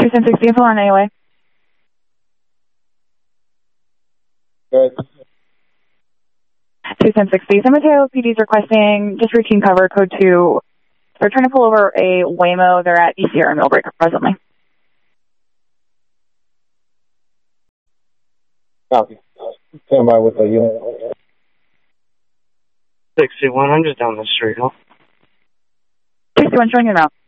21060, info on AOA. Good. 21060, San Mateo PD is requesting just routine cover, code 2. They're trying to pull over a Waymo. They're at ECR Millbreak presently. Copy. Stand by with the unit. 61, I'm just down the street, huh? 61, showing your route.